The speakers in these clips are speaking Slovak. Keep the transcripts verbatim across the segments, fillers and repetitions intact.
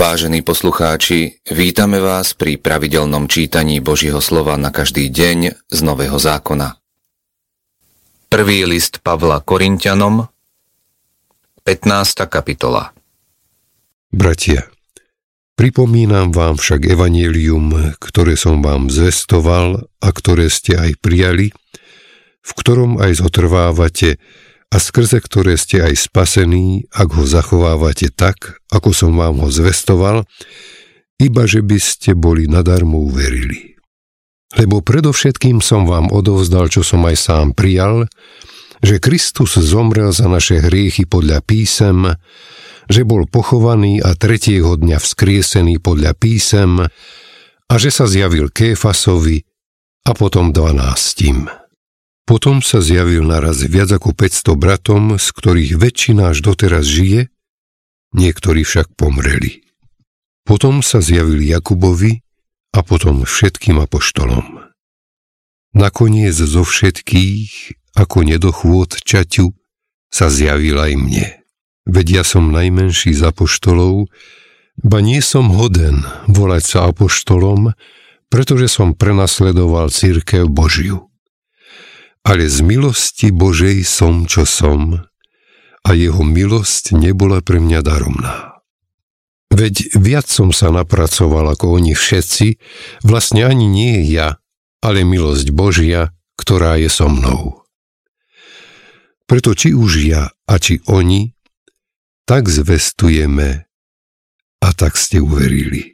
Vážení poslucháči, vítame vás pri pravidelnom čítaní Božieho slova na každý deň z Nového zákona. Prvý list Pavla Korinťanom, pätnásta kapitola. Bratia, pripomínam vám však evanjelium, ktoré som vám zvestoval a ktoré ste aj prijali, v ktorom aj zotrvávate a skrze ktoré ste aj spasení, ak ho zachovávate tak, ako som vám ho zvestoval, iba že by ste boli nadarmo uverili. Lebo predovšetkým som vám odovzdal, čo som aj sám prijal, že Kristus zomrel za naše hriechy podľa písem, že bol pochovaný a tretieho dňa vzkriesený podľa písem a že sa zjavil Kéfasovi a potom dvanástim. Potom sa zjavil naraz viac ako päťsto bratom, z ktorých väčšina až doteraz žije, niektorí však pomreli. Potom sa zjavil Jakubovi a potom všetkým apoštolom. Nakoniec zo všetkých, ako nedochôd čaťu, sa zjavil aj mne. Veď ja som najmenší z apoštolov, ba nie som hoden volať sa apoštolom, pretože som prenasledoval cirkev Božiu. Ale z milosti Božej som, čo som, a jeho milosť nebola pre mňa daromná. Veď viac som sa napracoval ako oni všetci, vlastne ani nie ja, ale milosť Božia, ktorá je so mnou. Preto či už ja a či oni, tak zvestujeme a tak ste uverili.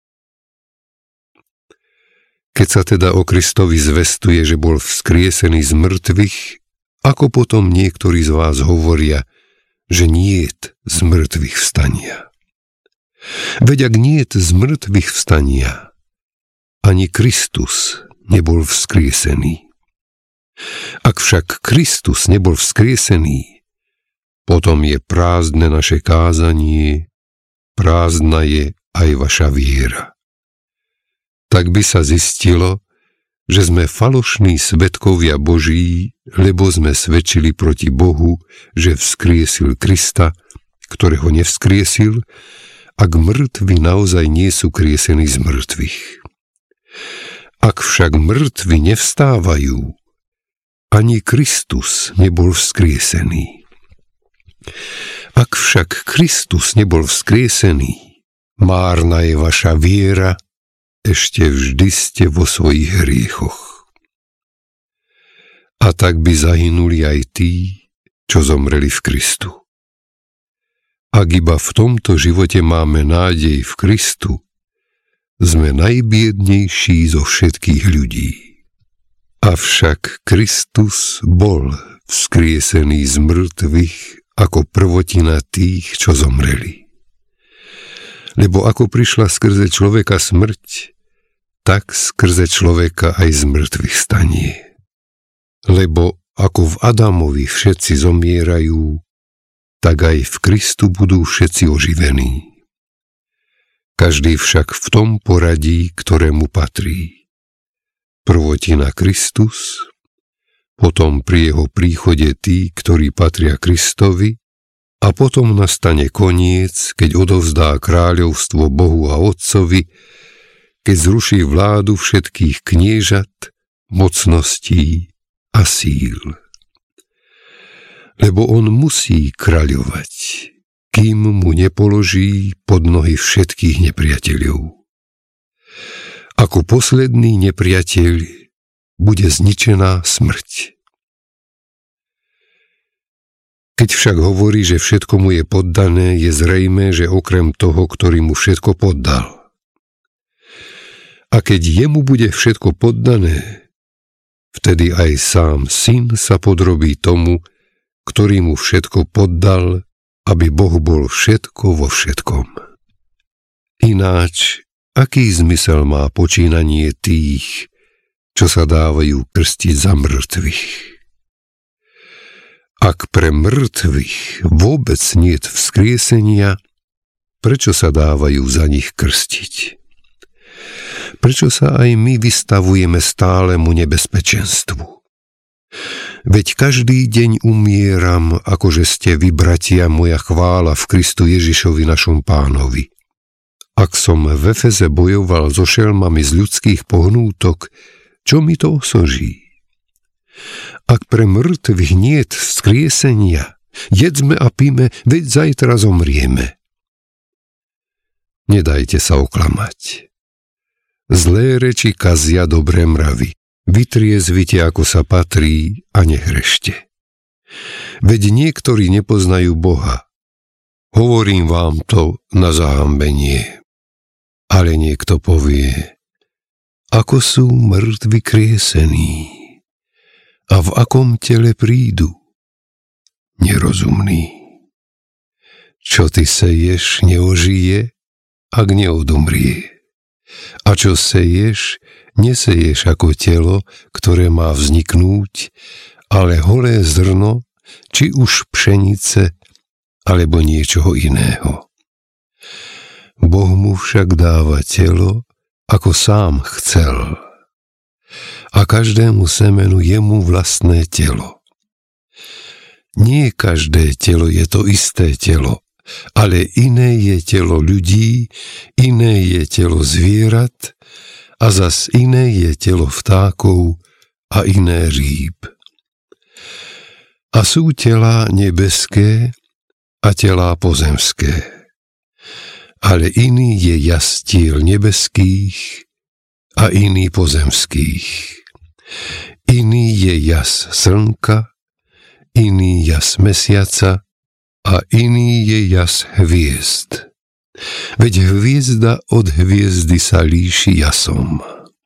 Keď sa teda o Kristovi zvestuje, že bol vzkriesený z mŕtvych, ako potom niektorí z vás hovoria, že niet z mŕtvych vstania. Veď ak niet z mŕtvych vstania, ani Kristus nebol vzkriesený. Ak však Kristus nebol vzkriesený, potom je prázdne naše kázanie, prázdna je aj vaša viera. Tak by sa zistilo, že sme falošní svedkovia Boží, lebo sme svedčili proti Bohu, že vzkriesil Krista, ktorého nevzkriesil, ak mŕtvi naozaj nie sú kriesení z mŕtvych. Ak však mŕtvi nevstávajú, ani Kristus nebol vzkriesený. Ak však Kristus nebol vzkriesený, márna je vaša viera, ešte vždy ste vo svojich hriechoch. A tak by zahynuli aj tí, čo zomreli v Kristu. Ak iba v tomto živote máme nádej v Kristu, sme najbiednejší zo všetkých ľudí. Avšak Kristus bol vzkriesený z mŕtvych ako prvotina tých, čo zomreli. Lebo ako prišla skrze človeka smrť, tak skrze človeka aj z mŕtvych stanie. Lebo ako v Adamovi všetci zomierajú, tak aj v Kristu budú všetci oživení. Každý však v tom poradí, ktorému patrí. Prvotina Kristus, potom pri jeho príchode tí, ktorí patria Kristovi, a potom nastane koniec, keď odovzdá kráľovstvo Bohu a Otcovi, keď zruší vládu všetkých kniežat, mocností a síl. Lebo on musí kráľovať, kým mu nepoloží pod nohy všetkých nepriateľov. Ako posledný nepriateľ bude zničená smrť. Keď však hovorí, že všetko mu je poddané, je zrejmé, že okrem toho, ktorý mu všetko poddal. A keď jemu bude všetko poddané, vtedy aj sám syn sa podrobí tomu, ktorý mu všetko poddal, aby Boh bol všetko vo všetkom. Ináč, aký zmysel má počínanie tých, čo sa dávajú krstiť za mŕtvych? Ak pre mŕtvych vôbec niet vzkriesenia, prečo sa dávajú za nich krstiť? Prečo sa aj my vystavujeme stálemu nebezpečenstvu? Veď každý deň umieram, akože ste vy, bratia, moja chvála v Kristu Ježišovi našom Pánovi. Ak som v Efeze bojoval so šelmami z ľudských pohnútok, čo mi to osoží? Ak pre mŕtvych niet vzkriesenia, jedzme a píme, veď zajtra zomrieme. Nedajte sa oklamať. Zlé reči kazia dobré mravy. Vytriezvite, ako sa patrí, a nehrešte. Veď niektorí nepoznajú Boha. Hovorím vám to na zahambenie. Ale niekto povie, ako sú mŕtvi kriesení a v akom tele prídu. Nerozumný. Čo ty seješ, neožije, ak neodumrie. A čo seješ, neseješ ako telo, ktoré má vzniknúť, ale holé zrno, či už pšenice, alebo niečoho iného. Boh mu však dáva telo, ako sám chcel. A každému semenu jemu vlastné telo. Nie každé telo je to isté telo, ale iné je telo ľudí, iné je telo zvierat a zas iné je telo vtákov a iné rýb. A sú telá nebeské a telá pozemské. Ale iný je jas tiel nebeských a iný pozemských. Iný je jas slnka, iný jas mesiaca a iný je jas hviezd. Veď hviezda od hviezdy sa líši jasom.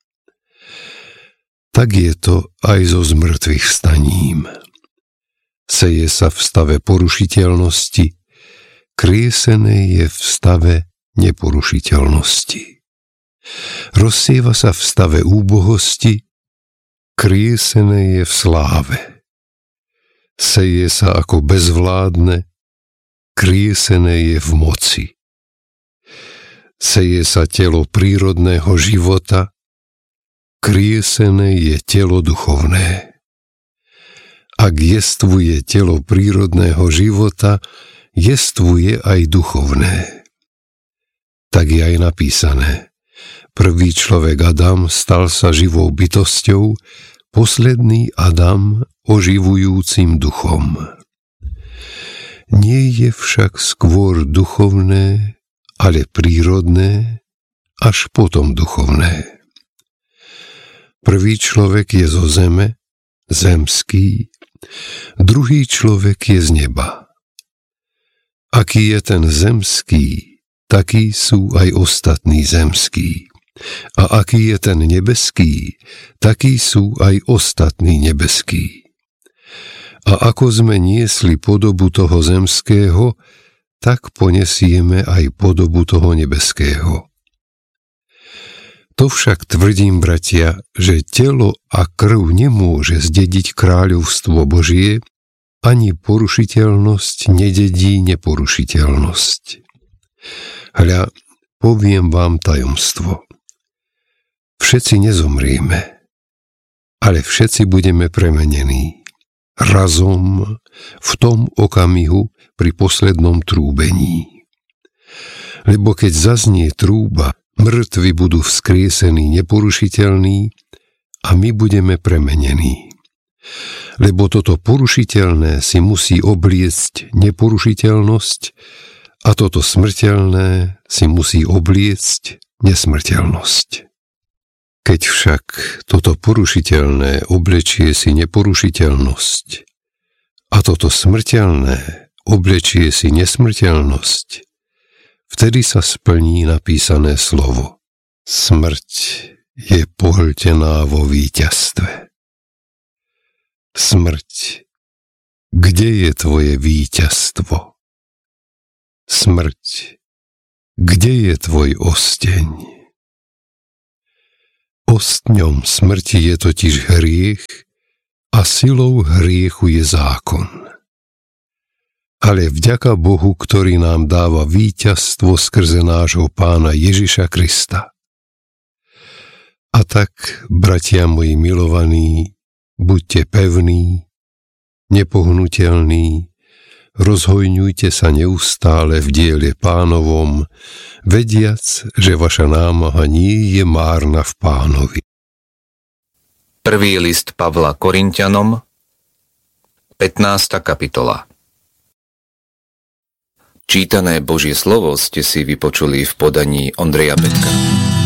Tak je to aj so zmrtvých vstaním. Seje sa v stave porušiteľnosti, kriesené je v stave neporušiteľnosti. Rozsieva sa v stave úbohosti, kriesené je v sláve. Seje sa ako bezvládne, kriesené je v moci. Seje sa telo prírodného života, kriesené je telo duchovné. Ak jestvuje telo prírodného života, jestvuje aj duchovné. Tak je aj napísané. Prvý človek Adam stal sa živou bytosťou, posledný Adam oživujúcim duchom. Nie je však skôr duchovné, ale prírodné, až potom duchovné. Prvý človek je zo zeme, zemský, druhý človek je z neba. Aký je ten zemský, takí sú aj ostatní zemskí. A aký je ten nebeský, takí sú aj ostatní nebeskí. A ako sme niesli podobu toho zemského, tak ponesieme aj podobu toho nebeského. To však tvrdím, bratia, že telo a krv nemôže zdediť kráľovstvo Božie, ani porušiteľnosť nededí neporušiteľnosť. Hľa, poviem vám tajomstvo. Všetci nezomrieme, ale všetci budeme premenení. Razom, v tom okamihu, pri poslednom trúbení. Lebo keď zaznie trúba, mŕtvi budú vzkriesení neporušiteľní a my budeme premenení. Lebo toto porušiteľné si musí obliecť neporušiteľnosť a toto smrteľné si musí obliecť nesmrteľnosť. Keď však toto porušiteľné oblečie si neporušiteľnosť a toto smrteľné oblečie si nesmrteľnosť, vtedy sa splní napísané slovo. Smrť je pohltená vo víťazstve. Smrť, kde je tvoje víťazstvo? Smrť, kde je tvoj osteň? Ostňom smrti je totiž hriech a silou hriechu je zákon. Ale vďaka Bohu, ktorý nám dáva víťazstvo skrze nášho Pána Ježiša Krista. A tak, bratia moji milovaní, buďte pevní, nepohnutelní, rozhojňujte sa neustále v diele Pánovom, vediac, že vaša námaha nie je márna v Pánovi. Prvý list Pavla Korinťanom, pätnásta kapitola. Čítané Božie slovo ste si vypočuli v podaní Ondreja Betka.